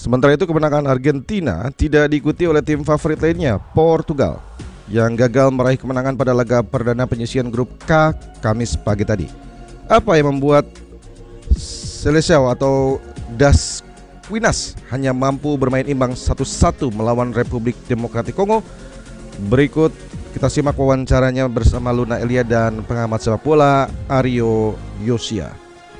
Sementara itu kemenangan Argentina tidak diikuti oleh tim favorit lainnya, Portugal, yang gagal meraih kemenangan pada laga perdana penyisihan grup K Kamis pagi tadi. Apa yang membuat Seleção atau Das Quinas hanya mampu bermain imbang 1-1 melawan Republik Demokratik Kongo? Berikut kita simak wawancaranya bersama Luna Elia dan pengamat sepak bola Aryo Yosia.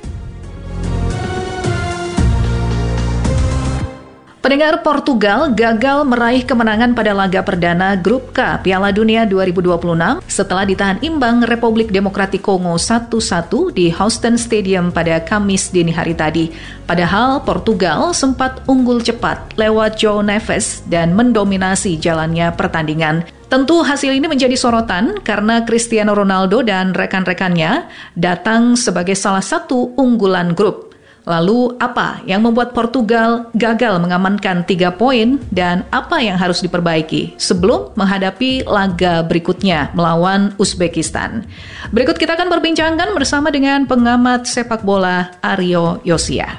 Pendengar, Portugal gagal meraih kemenangan pada laga perdana Grup K Piala Dunia 2026 setelah ditahan imbang Republik Demokratik Kongo 1-1 di Houston Stadium pada Kamis dini hari tadi. Padahal Portugal sempat unggul cepat lewat João Neves dan mendominasi jalannya pertandingan. Tentu hasil ini menjadi sorotan karena Cristiano Ronaldo dan rekan-rekannya datang sebagai salah satu unggulan grup. Lalu apa yang membuat Portugal gagal mengamankan 3 poin dan apa yang harus diperbaiki sebelum menghadapi laga berikutnya melawan Uzbekistan? Berikut kita akan berbincangkan bersama dengan pengamat sepak bola Aryo Yosia.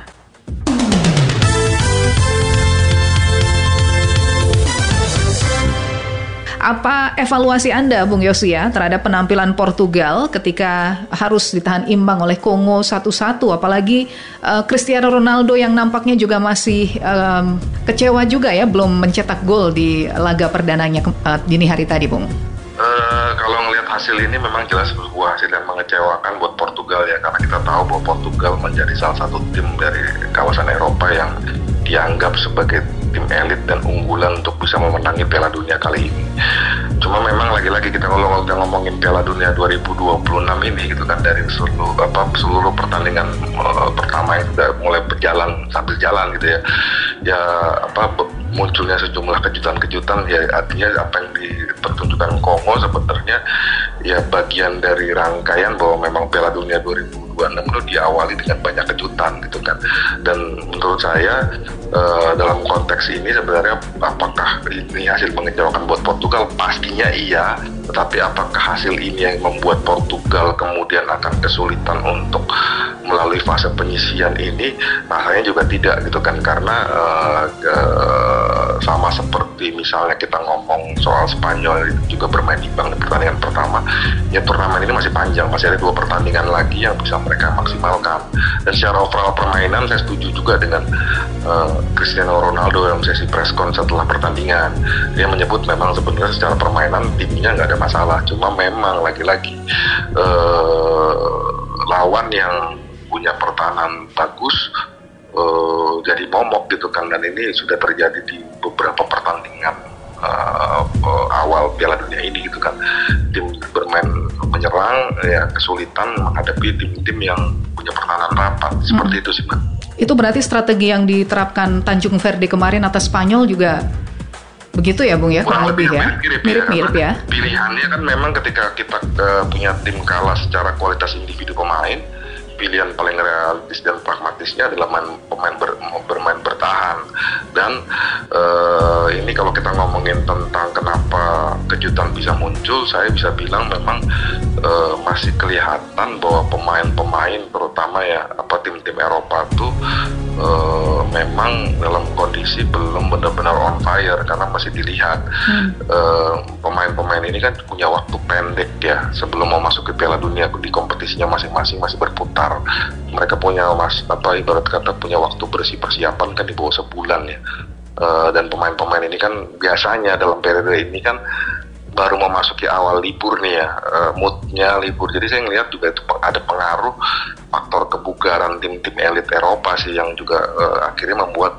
Apa evaluasi Anda, Bung Yosia, terhadap penampilan Portugal ketika harus ditahan imbang oleh Kongo 1-1, apalagi Cristiano Ronaldo yang nampaknya juga masih kecewa juga ya, belum mencetak gol di laga perdananya dini hari tadi, Bung? Kalau ngelihat hasil ini memang jelas sebuah hasil yang mengecewakan buat Portugal ya, karena kita tahu bahwa Portugal menjadi salah satu tim dari kawasan Eropa yang dianggap sebagai tim elit dan unggulan untuk bisa memenangi Piala Dunia kali ini. Cuma memang lagi-lagi kita kalau ngomongin Piala Dunia 2026 ini gitu kan, dari seluruh pertandingan pertama yang sudah mulai berjalan sambil jalan gitu ya munculnya sejumlah kejutan-kejutan, ya artinya apa yang dipertunjukkan Kongo sebenarnya ya bagian dari rangkaian bahwa memang Piala Dunia 2026 itu diawali dengan banyak kejutan gitu kan. Dan menurut saya dalam konteks ini sebenarnya apakah ini hasil mengecewakan buat Portugal? Pastinya iya, tetapi apakah hasil ini yang membuat Portugal kemudian akan kesulitan untuk melalui fase penyisian ini? Rasanya juga tidak gitu kan, karena sama seperti misalnya kita ngomong soal Spanyol juga bermain imbang di pertandingan pertama, ya turnamen ini masih panjang, masih ada 2 pertandingan lagi yang bisa mereka maksimalkan. Dan secara overall permainan saya setuju juga dengan Cristiano Ronaldo dalam sesi preskon setelah pertandingan. Dia menyebut memang sebenarnya secara permainan timnya nggak ada masalah, cuma memang lagi-lagi lawan yang punya pertahanan bagus jadi momok gitu kan, dan ini sudah terjadi di beberapa pertandingan awal Piala Dunia ini gitu kan. Tim bermain menyerang ya kesulitan menghadapi tim-tim yang punya pertahanan rapat. Seperti itu sih, Mbak. Itu berarti strategi yang diterapkan Tanjung Verde kemarin atas Spanyol juga begitu ya, Bung ya? Kurang lebih ya? Mirip-mirip ya? Pilihannya kan memang ketika kita punya tim kalah secara kualitas individu pemain, pilihan paling realistis dan pragmatisnya adalah bermain bertahan. Dan ini kalau kita ngomongin tentang kenapa kejutan bisa muncul, saya bisa bilang memang masih kelihatan bahwa pemain-pemain terutama ya tim-tim Eropa tuh memang dalam kondisi belum benar-benar on fire, karena masih dilihat pemain-pemain ini kan punya waktu pendek ya sebelum mau masuk ke Piala Dunia, di kompetisinya masing-masing masih berputar. Mereka punya ibarat kata punya waktu bersih persiapan kan di bawah sebulan ya. Dan pemain-pemain ini kan biasanya dalam periode ini kan baru memasuki awal libur nih ya, moodnya libur. Jadi saya ngelihat juga itu ada pengaruh faktor kebugaran tim-tim elit Eropa sih yang juga akhirnya membuat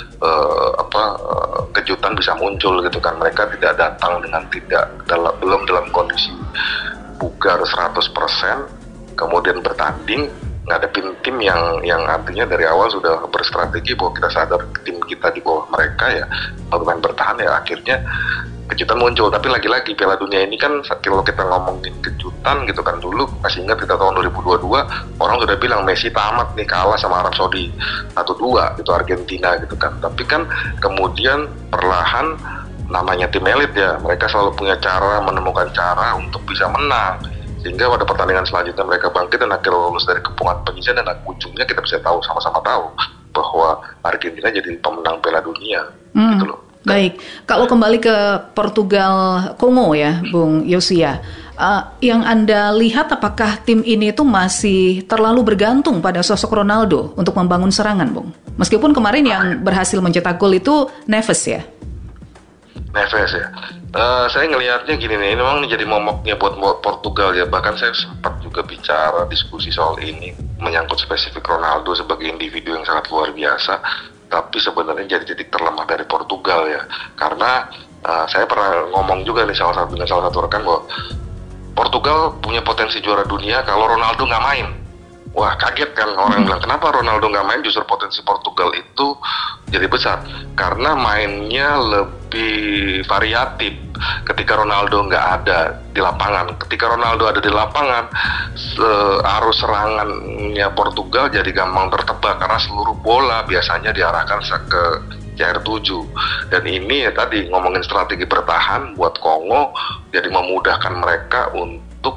kejutan bisa muncul gitu kan. Mereka tidak datang dengan belum dalam kondisi bugar 100%, kemudian bertanding ngadepin tim yang artinya dari awal sudah berstrategi bahwa kita sadar tim kita di bawah mereka ya bermain bertahan, ya akhirnya kejutan muncul. Tapi lagi-lagi Piala Dunia ini kan kalau kita ngomongin kejutan gitu kan, dulu masih ingat kita tahun 2022 orang sudah bilang Messi tamat nih kalah sama Arab Saudi 1-2 gitu Argentina gitu kan. Tapi kan kemudian perlahan namanya tim elit ya, mereka selalu punya cara, menemukan cara untuk bisa menang, sehingga pada pertandingan selanjutnya mereka bangkit dan akhirnya lolos dari kepungan penyisian, dan ujungnya kita bisa tahu, sama-sama tahu bahwa Argentina jadi pemenang Piala Dunia gitu loh. Baik, kalau kembali ke Portugal Kongo ya, Bung Yosia, yang Anda lihat apakah tim ini tuh masih terlalu bergantung pada sosok Ronaldo untuk membangun serangan, Bung? Meskipun kemarin yang berhasil mencetak gol itu Neves ya? Neves ya. Saya ngelihatnya gini nih, ini memang jadi momoknya buat Portugal ya. Bahkan saya sempat juga bicara diskusi soal ini menyangkut spesifik Ronaldo sebagai individu yang sangat luar biasa. Tapi sebenarnya jadi titik terlemah dari Portugal ya. Karena saya pernah ngomong juga nih dengan salah satu rekan bahwa Portugal punya potensi juara dunia kalau Ronaldo nggak main. Wah, kaget kan orang bilang, kenapa Ronaldo nggak main? Justru potensi Portugal itu jadi besar karena mainnya lebih variatif ketika Ronaldo nggak ada di lapangan. Ketika Ronaldo ada di lapangan, arus serangannya Portugal jadi gampang tertebak karena seluruh bola biasanya diarahkan ke CR7. Dan ini ya tadi ngomongin strategi bertahan buat Kongo, jadi memudahkan mereka untuk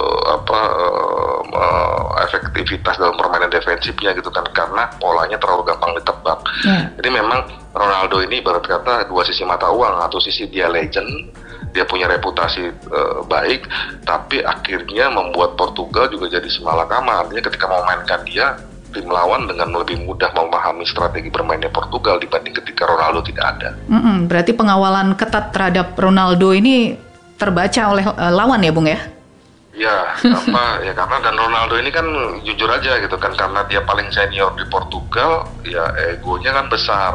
efektivitas dalam permainan defensifnya gitu kan, karena polanya terlalu gampang ditebak. Jadi memang Ronaldo ini ibarat kata dua sisi mata uang. Satu sisi dia legend, dia punya reputasi baik, tapi akhirnya membuat Portugal juga jadi semalakama. Artinya ketika mau mainkan dia, tim lawan dengan lebih mudah memahami strategi bermainnya Portugal dibanding ketika Ronaldo tidak ada. Berarti pengawalan ketat terhadap Ronaldo ini terbaca oleh lawan ya, Bung ya? Ya, ya karena dan Ronaldo ini kan jujur aja gitu kan, karena dia paling senior di Portugal, ya egonya kan besar.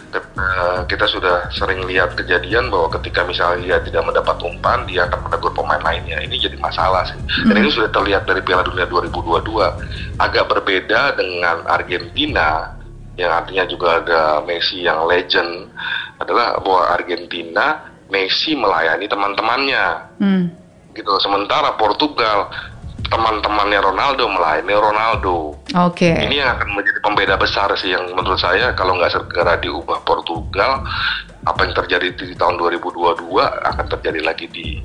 Kita sudah sering lihat kejadian bahwa ketika misalnya dia tidak mendapat umpan, dia akan menegur pemain lainnya. Ini jadi masalah sih. Dan ini sudah terlihat dari Piala Dunia 2022. Agak berbeda dengan Argentina, yang artinya juga ada Messi yang legend, adalah bahwa Argentina, Messi melayani teman-temannya. Gitu. Sementara Portugal, teman-temannya Ronaldo melayani Ronaldo. Ini yang akan menjadi pembeda besar sih, yang menurut saya kalau nggak segera diubah Portugal, apa yang terjadi di tahun 2022 akan terjadi lagi di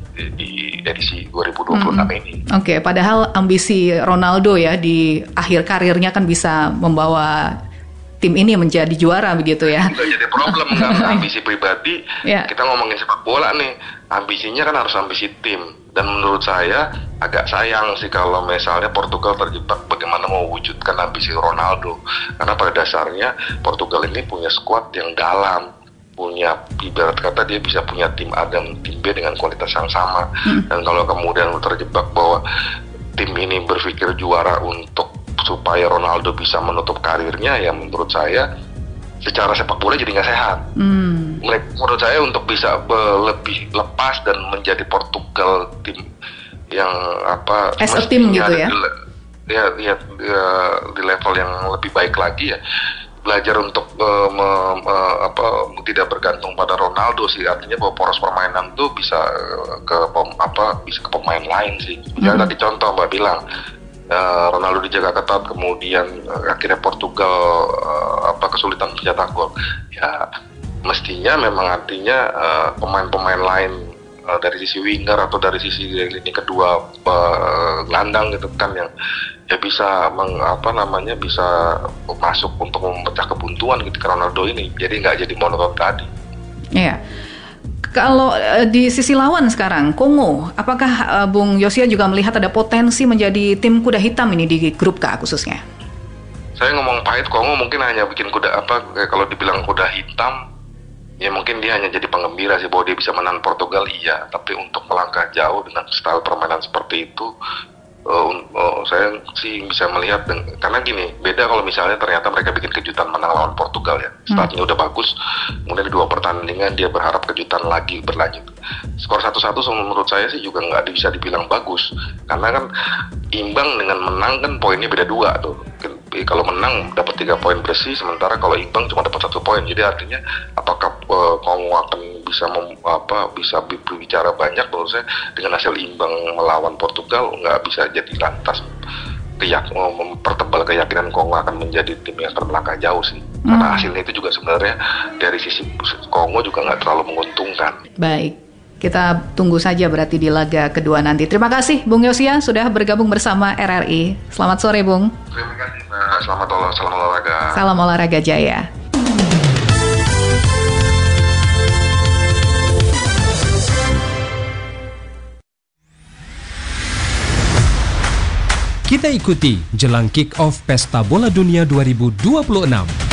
edisi 2026 ini. Padahal ambisi Ronaldo ya di akhir karirnya kan bisa membawa tim ini menjadi juara begitu ya. Nggak jadi problem kan ambisi pribadi. Kita ngomongin sepak bola nih, ambisinya kan harus ambisi tim. Dan menurut saya agak sayang sih kalau misalnya Portugal terjebak bagaimana mewujudkan ambisi Ronaldo. Karena pada dasarnya Portugal ini punya skuad yang dalam, punya ibarat kata dia bisa punya tim A dan tim B dengan kualitas yang sama. Dan kalau kemudian terjebak bahwa tim ini berpikir juara untuk supaya Ronaldo bisa menutup karirnya, ya menurut saya secara sepak bola jadi nggak sehat. Menurut saya untuk bisa lebih lepas dan menjadi Portugal tim yang as a team gitu ya. Di level yang lebih baik lagi ya, belajar untuk tidak bergantung pada Ronaldo sih. Artinya bahwa poros permainan tuh bisa ke pemain lain sih. Ya tadi contoh Mbak bilang, Ronaldo dijaga ketat, kemudian akhirnya Portugal kesulitan mencetak gol. Ya mestinya memang artinya pemain-pemain lain dari sisi winger atau dari sisi lini kedua gelandang gitu kan, yang ya bisa bisa masuk untuk memecah kebuntuan ketika Ronaldo ini. Jadi nggak jadi monoton tadi. Iya. Kalau di sisi lawan sekarang, Kongo, apakah Bung Yosia juga melihat ada potensi menjadi tim kuda hitam ini di grup K khususnya? Saya ngomong pahit, Kongo mungkin hanya bikin kalau dibilang kuda hitam, ya mungkin dia hanya jadi penggembira sih bahwa dia bisa menang Portugal, iya. Tapi untuk melangkah jauh dengan style permainan seperti itu, saya sih bisa melihat, karena gini, beda kalau misalnya ternyata mereka bikin kejutan menang lawan Portugal ya, startnya udah bagus, kemudian di 2 pertandingan dia berharap kejutan lagi berlanjut. Skor 1-1 menurut saya sih juga nggak bisa dibilang bagus, karena kan imbang dengan menang kan poinnya beda 2 tuh. Kalau menang dapat 3 poin bersih, sementara kalau imbang cuma dapat 1 poin. Jadi artinya apakah Kongo akan bisa berbicara banyak? Menurut saya dengan hasil imbang melawan Portugal nggak bisa jadi lantas mempertebal keyakinan Kongo akan menjadi tim yang akan melangkah jauh sih. Karena hasilnya itu juga sebenarnya dari sisi Kongo juga nggak terlalu menguntungkan. Baik, kita tunggu saja berarti di laga kedua nanti. Terima kasih Bung Yosia sudah bergabung bersama RRI. Selamat sore Bung. Terima kasih Mbak. selamat olahraga. Salam olahraga Jaya. Kita ikuti jelang kick-off Pesta Bola Dunia 2026.